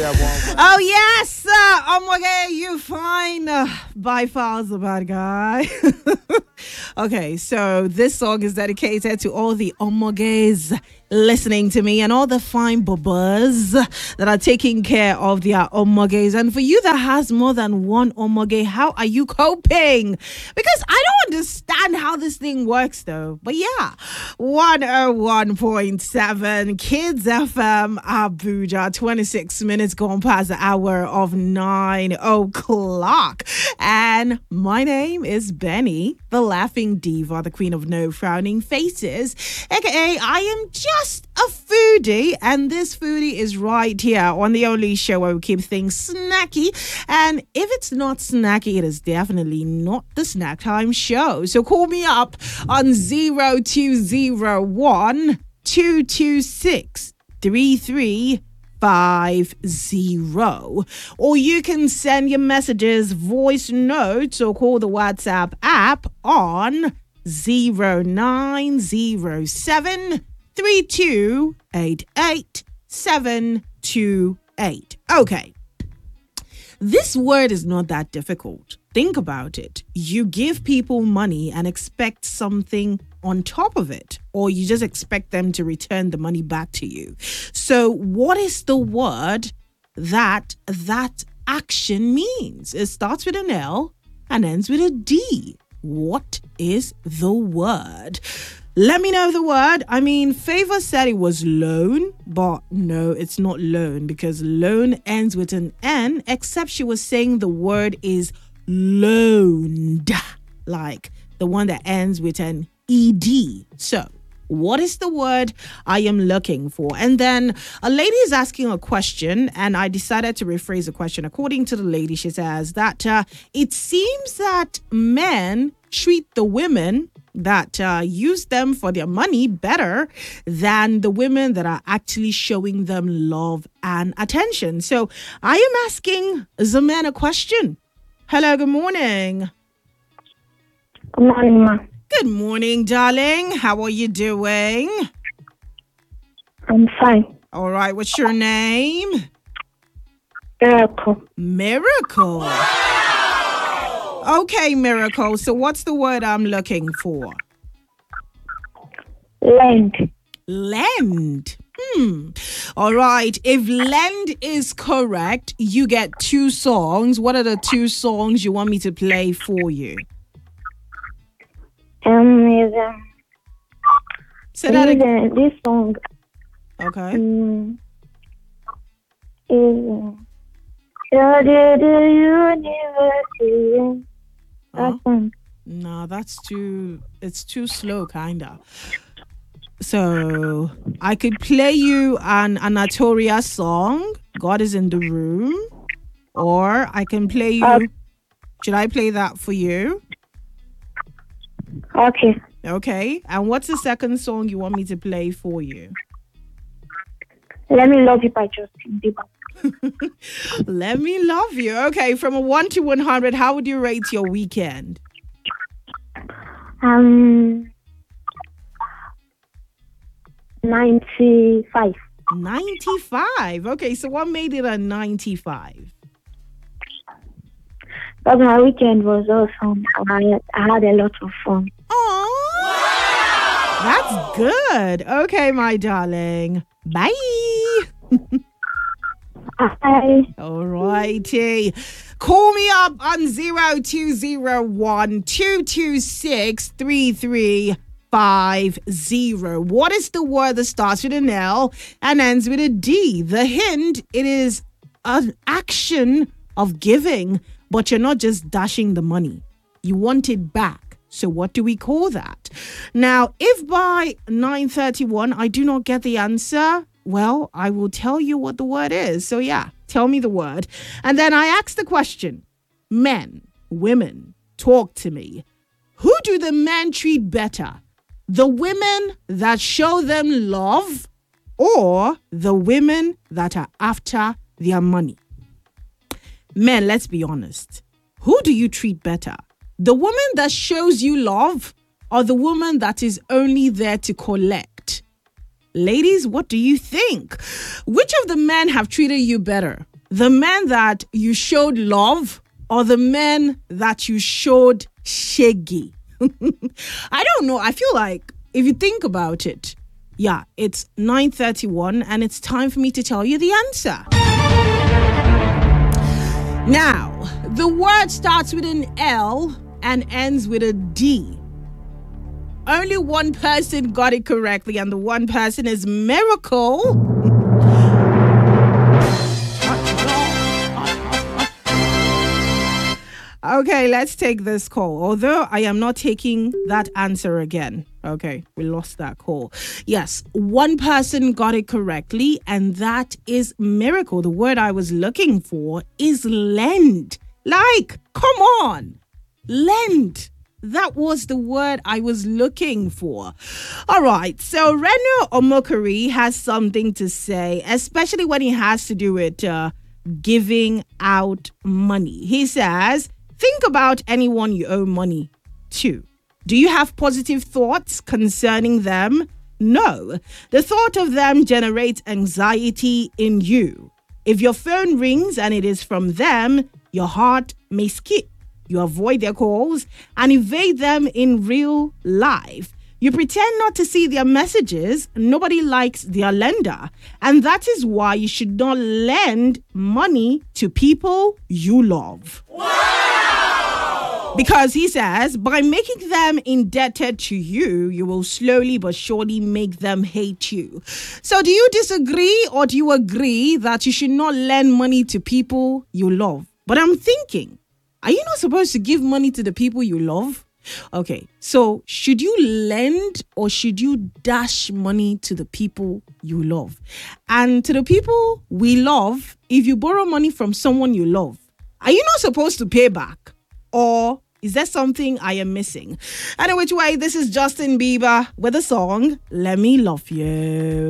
Oh, yes. Okay, you fine. By far the bad guy. Okay, so this song is dedicated to all the omoges listening to me and all the fine bubas that are taking care of their omoges. And for you that has more than one omoge, how are you coping? Because I don't understand how this thing works though. But yeah, 101.7 Kids FM Abuja, 26 minutes gone past the hour of 9 o'clock. And my name is Benny, the laughing diva, the queen of no frowning faces, aka I am just a foodie, and this foodie is right here on the only show where we keep things snacky. And if it's not snacky, it is definitely not the Snack Time Show. So call me up on 0201 226 3350, or you can send your messages, voice notes, or call the WhatsApp app on 0907 3288 728. Okay. This word is not that difficult. Think about it. You give people money and expect something on top of it, or you just expect them to return the money back to you. So what is the word that action means? It starts with an L and ends with a D. What is the word? Let me know the word. I mean, Favor said it was loan, but no, it's not loan because loan ends with an N, except she was saying the word is loaned, like the one that ends with an ED. So, what is the word I am looking for? And then a lady is asking a question, and I decided to rephrase the question. According to the lady, she says that it seems that men treat the women that use them for their money better than the women that are actually showing them love and attention. So I am asking the man a question. Hello, good morning. Good morning, ma. Good morning, darling. How are you doing? I'm fine. All right, what's your name? Miracle. Miracle. Wow. Okay, Miracle. So what's the word I'm looking for? Lend. Lend. All right. If lend is correct, you get 2 songs. What are the 2 songs you want me to play for you? Say that again. This song. Okay. Is University. That one. No, it's too slow, kinda. So I could play you an Anatolia song, God is in the Room, or I can play you. Should I play that for you? Okay. Okay. And what's the second song you want me to play for you? Let Me Love You by Justin Bieber. Let Me Love You. Okay. From a 1 to 100, how would you rate your weekend? 95. 95. Okay. So what made it a 95? But my weekend was awesome. I had a lot of fun. Oh, that's good. Okay, my darling. Bye. Bye. All righty. Call me up on 0201 226 3350. What is the word that starts with an L and ends with a D? The hint, it is an action of giving, but you're not just dashing the money. You want it back. So what do we call that? Now, if by 9:31 I do not get the answer, well, I will tell you what the word is. So yeah, tell me the word. And then I ask the question, men, women, talk to me. Who do the men treat better? The women that show them love, or the women that are after their money? Men, let's be honest. Who do you treat better? The woman that shows you love, or the woman that is only there to collect? Ladies, what do you think? Which of the men have treated you better? The men that you showed love or the men that you showed shaggy? I don't know. I feel like if you think about it, yeah, it's 9:31 and it's time for me to tell you the answer. Now, the word starts with an L and ends with a D. Only one person got it correctly, and the one person is Miracle. Okay, let's take this call. Although I am not taking that answer again. Okay, we lost that call. Yes, one person got it correctly, and that is Miracle. The word I was looking for is lend. Like, come on, lend. That was the word I was looking for. All right, so Reno Omokari has something to say, especially when it has to do with giving out money. He says, think about anyone you owe money to. Do you have positive thoughts concerning them? No. The thought of them generates anxiety in you. If your phone rings and it is from them, your heart may skip. You avoid their calls and evade them in real life. You pretend not to see their messages. Nobody likes their lender. And that is why you should not lend money to people you love. Wow! Because he says, by making them indebted to you, you will slowly but surely make them hate you. So do you disagree or do you agree that you should not lend money to people you love? But I'm thinking, are you not supposed to give money to the people you love? Okay, so should you lend or should you dash money to the people you love? And to the people we love, if you borrow money from someone you love, are you not supposed to pay back? Or is there something I am missing? Anyway, this is Justin Bieber with the song, Let Me Love You.